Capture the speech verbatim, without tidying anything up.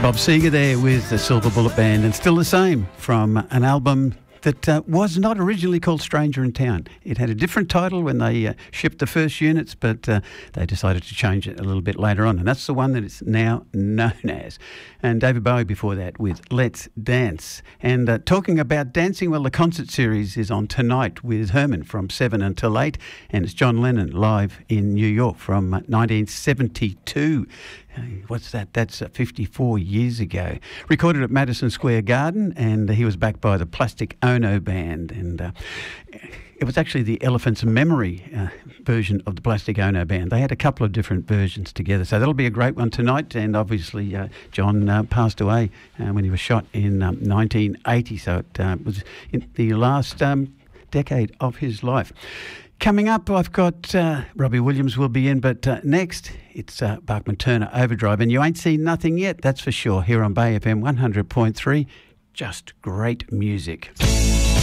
Bob Seger there with the Silver Bullet Band, and Still the Same from an album that uh, was not originally called Stranger in Town. It had a different title when they uh, shipped the first units, but uh, they decided to change it a little bit later on, and that's the one that it's now known as. And David Bowie before that with Let's Dance. And uh, talking about dancing, well, the concert series is on tonight with Herman from seven until eight, and it's John Lennon live in New York from uh, nineteen seventy-two. What's that? That's uh, fifty-four years ago. Recorded at Madison Square Garden, and uh, he was backed by the Plastic Ono Band. And uh, it was actually the Elephant's Memory uh, version of the Plastic Ono Band. They had a couple of different versions together. So that'll be a great one tonight. And obviously, uh, John uh, passed away uh, when he was shot in um, nineteen eighty. So it uh, was in the last um, decade of his life. Coming up, I've got uh, Robbie Williams will be in, but uh, next it's uh, Bachman Turner Overdrive, and you ain't seen nothing yet, that's for sure, here on Bay F M one hundred point three. Just great music.